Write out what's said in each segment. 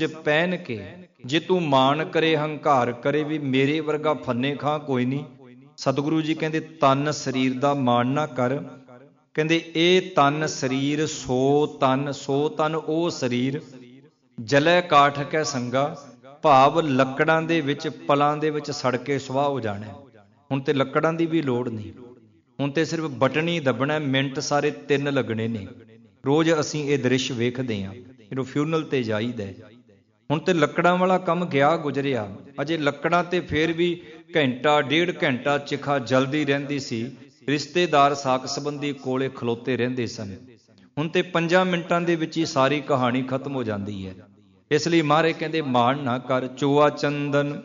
ਪਹਿਨ ਕੇ, ਜੇ ਤੂੰ ਮਾਣ ਕਰੇ ਹੰਕਾਰ ਕਰੇ ਵੀ ਮੇਰੇ ਵਰਗਾ ਫੰਨੇ ਖਾਂ ਕੋਈ ਨਹੀਂ। ਸਤਿਗੁਰੂ ਜੀ ਕਹਿੰਦੇ ਤਨ ਸਰੀਰ ਦਾ ਮਾਣ ਨਾ ਕਰ। ਕਹਿੰਦੇ ਇਹ ਤਨ ਸਰੀਰ ਸੋ ਤਨ ਉਹ ਸਰੀਰ ਜਲੈ ਕਾਠ ਕੈ ਸੰਗਾ, ਭਾਵ ਲੱਕੜਾਂ ਦੇ ਵਿੱਚ ਪਲਾਂ ਦੇ ਵਿੱਚ ਸੜ ਕੇ ਸੁਆਹ ਹੋ ਜਾਣਾ। ਹੁਣ ਤੇ ਲੱਕੜਾਂ ਦੀ ਵੀ ਲੋੜ ਨਹੀਂ, ਹੁਣ ਤੇ ਸਿਰਫ ਬਟਨੀ ਦੱਬਣਾ, ਮਿੰਟ ਸਾਰੇ 3 ਲੱਗਣੇ ਨੇ। ਰੋਜ਼ ਅਸੀਂ ਇਹ ਦ੍ਰਿਸ਼ ਵੇਖਦੇ ਹਾਂ ਜਦੋਂ ਫਿਊਨਲ ਤੇ ਜਾਈਦਾ। ਹੁਣ ਤੇ ਲੱਕੜਾਂ ਵਾਲਾ ਕੰਮ ਗਿਆ ਗੁਜ਼ਰਿਆ। ਅਜੇ ਲੱਕੜਾਂ ਤੇ ਫੇਰ ਵੀ ਘੰਟਾ 1.5 ਘੰਟਾ ਚਿਖਾ ਜਲਦੀ ਰਹਿੰਦੀ ਸੀ, ਰਿਸ਼ਤੇਦਾਰ ਸਾਕ ਸੰਬੰਧੀ ਕੋਲੇ ਖਲੋਤੇ ਰਹਿੰਦੇ ਸਨ। ਹੁਣ ਤੇ 5 ਮਿੰਟਾਂ ਦੇ ਵਿੱਚ ਹੀ ਸਾਰੀ ਕਹਾਣੀ ਖਤਮ ਹੋ ਜਾਂਦੀ ਹੈ। ਇਸ ਲਈ ਮਹਾਰਾਜ ਕਹਿੰਦੇ ਮਾਣ ਨਾ ਕਰ। ਚੋਆ ਚੰਦਨ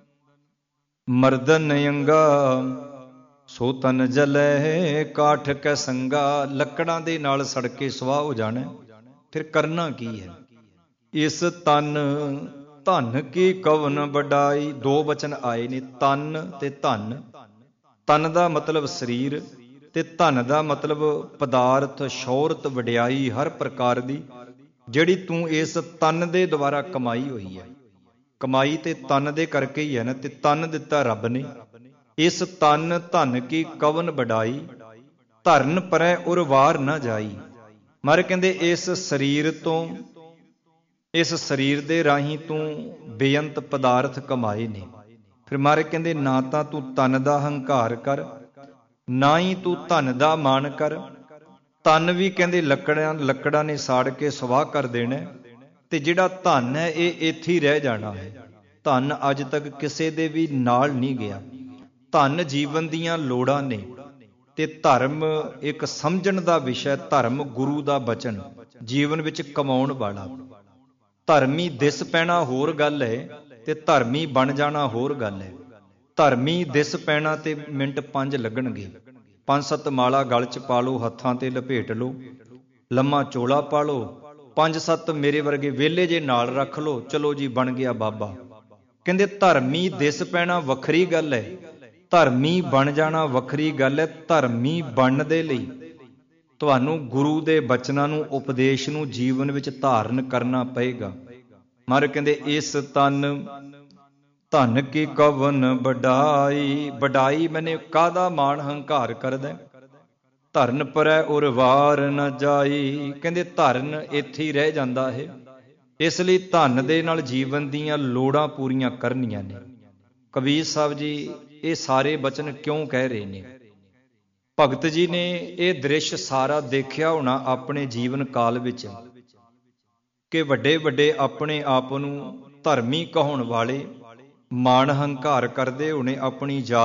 ਮਰਦਨ ਅੰਗਾ, ਸੋ ਤਨ ਜਲੈ ਕਾਠ ਕੈ ਸੰਗਾ। ਲੱਕੜਾਂ ਦੇ ਨਾਲ ਸੜ ਕੇ ਸੁਆਹ ਹੋ ਜਾਣਾ, ਫਿਰ ਕਰਨਾ ਕੀ ਹੈ। ਇਸ ਤਨ ਧਨ ਕੀ ਕਵਨ ਵਡਾਈ। 2 ਬਚਨ ਆਏ ਨੇ, ਤਨ ਤੇ ਧਨ। ਤਨ ਦਾ ਮਤਲਬ ਸਰੀਰ ਤੇ ਧਨ ਦਾ ਮਤਲਬ ਪਦਾਰਥ, ਸ਼ੌਹਰਤ, ਵਡਿਆਈ ਹਰ ਪ੍ਰਕਾਰ ਦੀ, ਜਿਹੜੀ ਤੂੰ ਇਸ ਤਨ ਦੇ ਦੁਆਰਾ ਕਮਾਈ ਹੋਈ ਹੈ। ਕਮਾਈ ਤੇ ਤਨ ਦੇ ਕਰਕੇ ਹੀ ਹੈ ਨਾ, ਤੇ ਤਨ ਦਿੱਤਾ ਰੱਬ ਨੇ। ਇਸ ਤਨ ਧਨ ਕੀ ਕਵਨ ਵਡਾਈ, ਧਰਨ ਪਰੈ ਉਰ ਵਾਰ ਨਾ ਜਾਈ। ਮਹਾਰਾਜ ਕਹਿੰਦੇ ਇਸ ਸਰੀਰ ਤੋਂ, ਇਸ ਸਰੀਰ ਦੇ ਰਾਹੀਂ ਤੂੰ ਬੇਅੰਤ ਪਦਾਰਥ ਕਮਾਏ ਨੇ। ਫਿਰ ਮਹਾਰਾਜ ਕਹਿੰਦੇ ਨਾ ਤਾਂ ਤੂੰ ਤਨ ਦਾ ਹੰਕਾਰ ਕਰ, ਨਾ ਹੀ ਤੂੰ ਧਨ ਦਾ ਮਾਣ ਕਰ। ਤਨ ਵੀ ਕਹਿੰਦੇ ਲੱਕੜਾਂ ਨੇ ਸਾੜ ਕੇ ਸਵਾਹ ਕਰ ਦੇਣਾ, ਤੇ ਜਿਹੜਾ ਧਨ ਹੈ ਇਹ ਇੱਥੇ ਹੀ ਰਹਿ ਜਾਣਾ ਹੈ। ਧਨ ਅੱਜ ਤੱਕ ਕਿਸੇ ਦੇ ਵੀ ਨਾਲ ਨਹੀਂ ਗਿਆ। ਧਨ ਜੀਵਨ ਦੀਆਂ ਲੋੜਾਂ ਨੇ, ਤੇ ਧਰਮ ਇੱਕ ਸਮਝਣ ਦਾ ਵਿਸ਼ਾ। ਧਰਮ ਗੁਰੂ ਦਾ ਬਚਨ, ਜੀਵਨ ਵਿੱਚ ਕਮਾਉਣ ਵਾਲਾ। ਧਰਮੀ ਦਿਸ ਪੈਣਾ ਹੋਰ ਗੱਲ ਹੈ, ਤੇ ਧਰਮੀ ਬਣ ਜਾਣਾ ਹੋਰ ਗੱਲ ਹੈ। ਧਰਮੀ ਦਿਸ ਪੈਣਾ ਤੇ ਮਿੰਟ 5 ਲੱਗਣਗੇ। 5-7 ਮਾਲਾ ਗਲ 'ਚ ਪਾ ਲਓ, ਹੱਥਾਂ ਤੇ ਲਪੇਟ ਲਓ, ਲੰਮਾ ਚੋਲਾ ਪਾ ਲਓ, 5-7 ਮੇਰੇ ਵਰਗੇ ਵਿਹਲੇ ਜੇ ਨਾਲ ਰੱਖ ਲਓ, ਚਲੋ ਜੀ ਬਣ ਗਿਆ ਬਾਬਾ। ਕਹਿੰਦੇ ਧਰਮੀ ਦਿਸ ਪੈਣਾ ਵੱਖਰੀ ਗੱਲ ਹੈ, ਧਰਮੀ ਬਣ ਜਾਣਾ ਵੱਖਰੀ ਗੱਲ ਹੈ। ਧਰਮੀ ਬਣਨ ਦੇ ਲਈ ਤੁਹਾਨੂੰ ਗੁਰੂ ਦੇ ਬਚਨਾਂ ਨੂੰ, ਉਪਦੇਸ਼ ਨੂੰ ਜੀਵਨ ਵਿੱਚ ਧਾਰਨ ਕਰਨਾ ਪਏਗਾ। ਮਹਾਰਾਜ ਕਹਿੰਦੇ ਇਸ ਤਨ ਧਨ ਕੀ ਕਵਨ ਵਡਾਈ। ਵਡਾਈ ਮੈਨੇ ਕਾਹਦਾ ਮਾਣ ਹੰਕਾਰ ਕਰਦਾ। ਧਰਨ ਪਰੈ ਉਰ ਵਾਰ ਨ ਜਾਈ। ਕਹਿੰਦੇ ਧਰਨ ਇੱਥੇ ਹੀ ਰਹਿ ਜਾਂਦਾ ਹੈ। ਇਸ ਲਈ ਧਨ ਦੇ ਨਾਲ ਜੀਵਨ ਦੀਆਂ ਲੋੜਾਂ ਪੂਰੀਆਂ ਕਰਨੀਆਂ ਨੇ। ਕਬੀਰ ਸਾਹਿਬ ਜੀ ਇਹ ਸਾਰੇ ਬਚਨ ਕਿਉਂ ਕਹਿ ਰਹੇ ਨੇ? ਭਗਤ ਜੀ ਨੇ ਇਹ ਦ੍ਰਿਸ਼ ਸਾਰਾ ਦੇਖਿਆ ਹੋਣਾ ਆਪਣੇ ਜੀਵਨ ਕਾਲ ਵਿੱਚ, ਕਿ ਵੱਡੇ ਵੱਡੇ ਆਪਣੇ ਆਪ ਨੂੰ ਧਰਮੀ ਕਹਾਉਣ ਵਾਲੇ ਮਾਣ ਹੰਕਾਰ ਕਰਦੇ ਹੋਣੇ, ਆਪਣੀ ਜਾਤ